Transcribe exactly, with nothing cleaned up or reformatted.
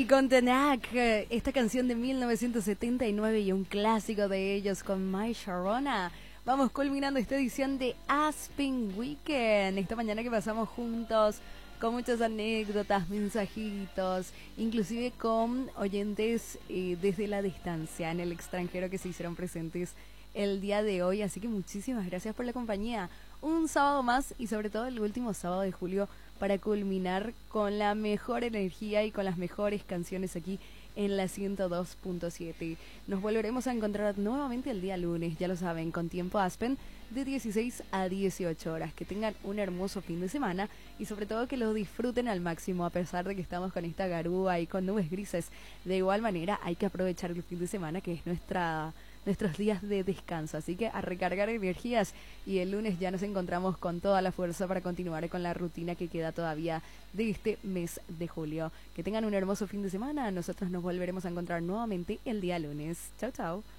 con Tenac, esta canción de mil novecientos setenta y nueve y un clásico de ellos con My Sharona. Vamos culminando esta edición de Aspen Weekend, esta mañana que pasamos juntos con muchas anécdotas, mensajitos, inclusive con oyentes eh, desde la distancia en el extranjero que se hicieron presentes el día de hoy, así que muchísimas gracias por la compañía. Un sábado más y sobre todo el último sábado de julio para culminar con la mejor energía y con las mejores canciones aquí en la ciento dos punto siete. Nos volveremos a encontrar nuevamente el día lunes, ya lo saben, con Tiempo Aspen de dieciséis a dieciocho horas. Que tengan un hermoso fin de semana y sobre todo que lo disfruten al máximo a pesar de que estamos con esta garúa y con nubes grises. De igual manera hay que aprovechar el fin de semana, que es nuestra... nuestros días de descanso, así que a recargar energías y el lunes ya nos encontramos con toda la fuerza para continuar con la rutina que queda todavía de este mes de julio. Que tengan un hermoso fin de semana, nosotros nos volveremos a encontrar nuevamente el día lunes. Chao, chao.